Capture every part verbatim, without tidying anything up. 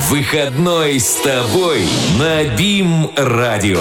Выходной с тобой на БИМ-радио.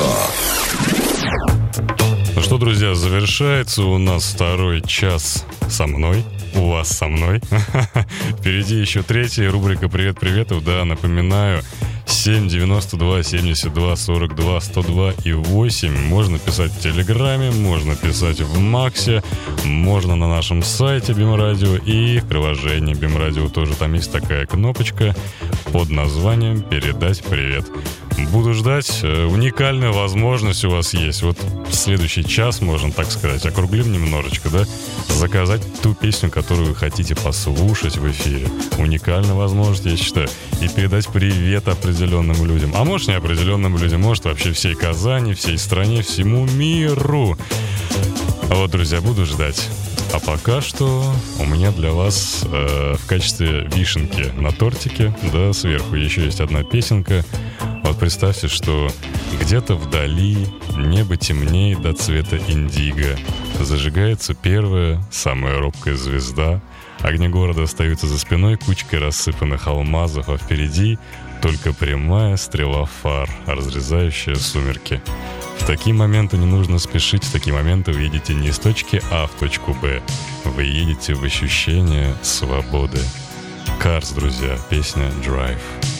Ну что, друзья, завершается у нас второй час со мной. У вас со мной. Впереди еще третья рубрика «Привет-приветов». Да, напоминаю, семь девяносто два семьдесят два сорок два сто два и восемь. Можно писать в Телеграме, можно писать в Максе, можно на нашем сайте БИМ-радио и в приложении БИМ-радио тоже. Там есть такая кнопочка под названием «Передать привет». Буду ждать. Уникальная возможность у вас есть. Вот в следующий час, можно так сказать, округлим немножечко, да, заказать ту песню, которую вы хотите послушать в эфире. Уникальная возможность, я считаю. И передать привет определенным людям. А может, не определенным людям, может, вообще всей Казани, всей стране, всему миру. А вот, друзья, буду ждать. А пока что у меня для вас э, в качестве вишенки на тортике, да, сверху еще есть одна песенка. Вот представьте, что где-то вдали небо темнеет до цвета индиго. Зажигается первая, самая робкая звезда. Огни города остаются за спиной кучкой рассыпанных алмазов, а впереди только прямая стрела фар, разрезающая сумерки. В такие моменты не нужно спешить, в такие моменты вы едете не из точки А в точку Б, вы едете в ощущение свободы. Cars, друзья, песня «Drive».